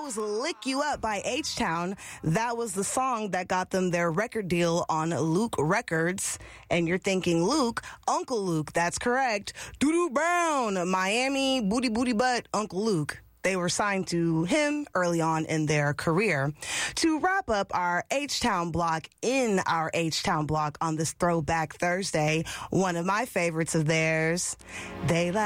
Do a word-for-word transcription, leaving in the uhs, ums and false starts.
was Lick You Up by H-Town. That was the song that got them their record deal on Luke Records. And you're thinking, Luke, Uncle Luke, that's correct. Doo-Doo Brown, Miami, Booty Booty Butt, Uncle Luke. They were signed to him early on in their career. To wrap up our H-Town block in our H-Town block on this Throwback Thursday, one of my favorites of theirs, They